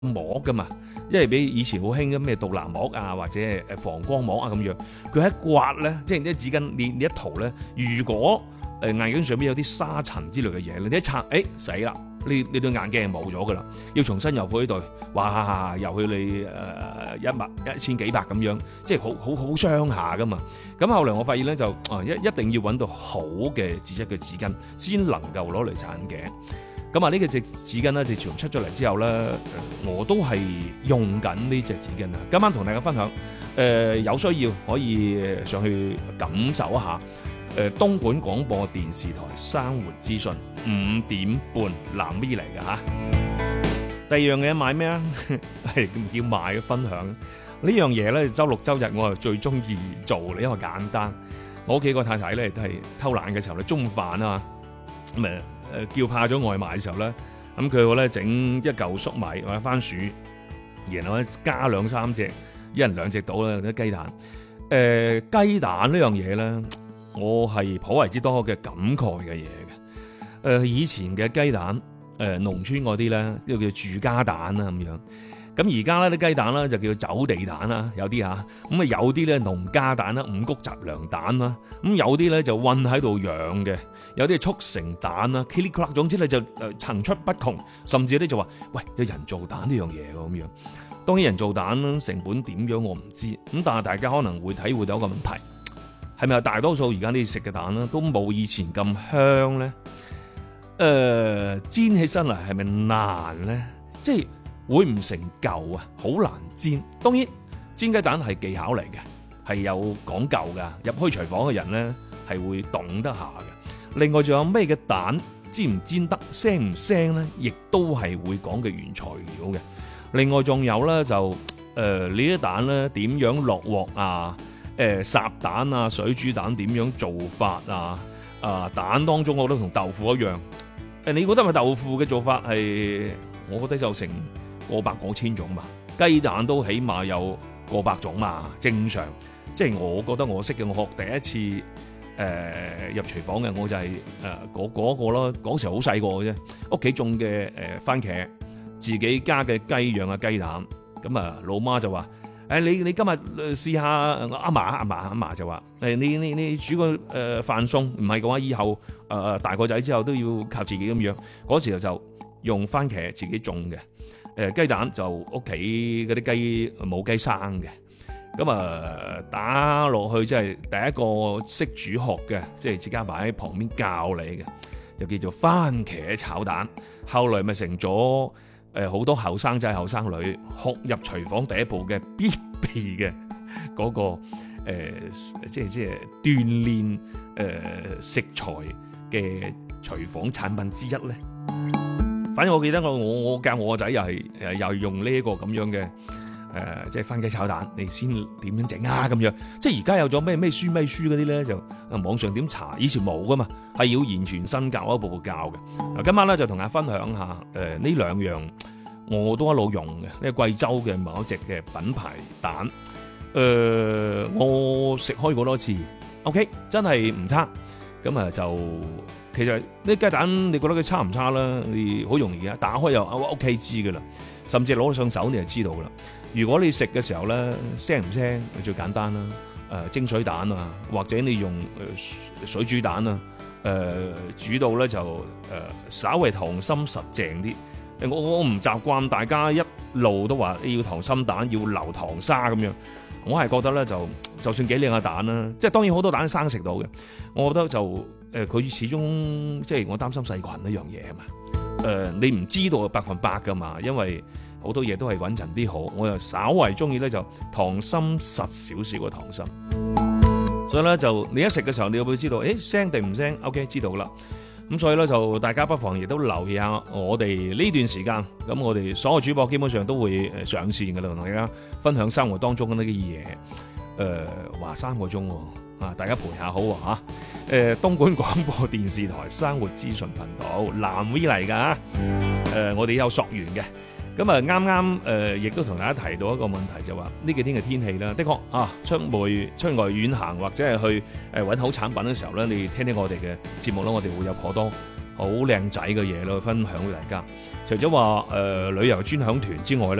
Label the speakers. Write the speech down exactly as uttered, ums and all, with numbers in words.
Speaker 1: 膜噶嘛，因為比以前好興嘅咩鍍藍膜啊，或者誒防光膜啊咁樣，佢喺刮咧，即係啲紙巾你你一塗咧，如果誒眼鏡上邊有啲沙塵之類嘅嘢，你一擦，誒死啦！你你對眼鏡冇咗噶啦，要重新又配對，哇！又去你誒、呃、一百一千幾百咁樣，即係好好好傷下噶嘛。咁後來我發現咧，就啊一一定要揾到好嘅紙質嘅紙巾，先能夠攞嚟擦眼鏡。咁啊呢個隻紙巾咧，自從出咗嚟之後咧，我都係用緊呢隻紙巾啊。今晚同大家分享，誒、呃、有需要可以上去感受一下。誒東莞廣播電視台生活資訊五點半藍 V 嚟嘅嚇。第二樣嘢買咩啊？係唔叫買分享呢樣嘢咧？週六週日我係最中意做嘅，因為簡單。我屋企個太太咧都係偷懶嘅時候咧，中午飯啊咁誒誒叫怕咗外賣嘅時候咧，咁佢會咧整一嚿粟米或者番薯，然後咧加兩三隻，一人兩隻到啦啲雞蛋。誒、呃、雞蛋呢樣嘢咧。我係頗為之多嘅感慨嘅嘢嘅，誒、呃、以前嘅雞蛋，誒、呃、農村嗰啲咧，呢個叫住家蛋啦咁樣，咁而家咧啲雞蛋咧就叫走地蛋啦，有啲嚇，咁啊有啲咧農家蛋啦，五穀雜糧蛋啦，咁有啲咧就韞喺度養嘅，有啲係速成蛋啦 k i l i k l a 總之咧就誒層出不窮，甚至咧就話，喂有人造蛋呢樣嘢喎咁樣，當然人造蛋成本點樣我唔知，咁但係大家可能會體會到一個問題。係咪大多數而家你食嘅蛋啦，都冇以前咁香咧？誒、呃，煎起身嚟係咪難咧？即係會唔成嚿啊？好難煎。當然煎雞蛋係技巧嚟嘅，係有講究噶。入去廚房嘅人咧係會懂得下嘅。另外仲有咩嘅蛋煎唔煎得腥唔腥咧，亦都係會講嘅原材料嘅。另外仲有咧就誒、呃、呢啲蛋咧點樣落鑊啊？誒烚蛋啊，水煮蛋點樣做法啊？啊蛋當中我覺得同豆腐一樣。誒你覺得咪豆腐嘅做法係？我覺得就成過百過千種嘛。雞蛋都起碼有過百種嘛，正常。即係我覺得我識嘅，我學第一次誒、呃、入廚房嘅，我就係誒嗰嗰個咯。嗰時好細個嘅啫，屋企種嘅誒番茄，自己家嘅雞養嘅雞蛋。咁啊，老媽就話。誒你你今日試下阿嫲阿嫲阿嫲就話誒你你你煮個誒飯餸，唔係嘅話以後誒、呃、大個仔之後都要靠自己咁樣。嗰時候就用番茄自己種嘅，誒、呃、雞蛋就屋企嗰啲雞母雞生嘅。咁啊打落去即係第一個識煮學嘅，即係自家擺喺旁邊教你嘅，就叫做番茄炒蛋。後來咪成咗。誒好多後生仔後生女學入廚房第一步嘅必備嘅嗰、嗰個、呃、即係即係鍛鍊誒、呃、食材嘅廚房產品之一咧。反正我記得我我我教我個仔又係誒又用呢一個咁樣嘅誒、呃、即係番茄炒蛋，你先點樣整啊咁樣。即係而家有咗咩咩書咩書嗰啲咧，就網上點查，以前冇噶嘛，係要言傳身教一步步教嘅。嗱今晚咧就同大家分享下誒呢兩樣。我都一路用嘅，呢個貴州嘅某一隻嘅品牌蛋，誒、呃，我食開過多次 ，OK， 真係唔差。咁啊就其實呢雞蛋，你覺得佢差唔差啦？你好容易啊，打開又 OK 知噶啦，甚至攞上手你就知道噶啦。如果你食嘅時候咧腥唔腥，最簡單啦。誒、呃，蒸水蛋啊，或者你用誒水煮蛋啊，誒、呃、煮到咧就誒、呃、稍微溏心實淨啲。我我唔習慣大家一路都話要溏心蛋要流糖沙咁樣，我係覺得咧就就算幾靚嘅蛋啦，即係當然好多蛋生食到嘅，我覺得就誒佢、呃、始終即係我擔心細菌呢樣嘢啊嘛，誒、呃、你唔知道百分百噶嘛，因為好多嘢都係穩陣啲好，我又稍為中意咧就溏心實少少嘅溏心，所以咧就你一食嘅時候你會知道誒腥定唔腥 ，OK 知道啦。咁所以咧就大家不妨亦都留意下我哋呢段時間，咁我哋所有主播基本上都會誒上線嘅啦，同大家分享生活當中嘅呢啲嘢。誒、呃、話三個鐘啊，大家陪下好啊嚇。誒東莞廣播電視台生活資訊頻道藍 V 嚟㗎，誒我哋有溯源嘅。咁啊啱啱誒亦都同大家提到一個問題，就話呢幾天嘅天氣啦，的確啊出外出外遠行或者係去誒揾好產品嘅時候咧，你聽聽我哋嘅節目啦，我哋會有頗多好靚仔嘅嘢咯，分享俾大家。除咗話誒旅遊專享團之外咧。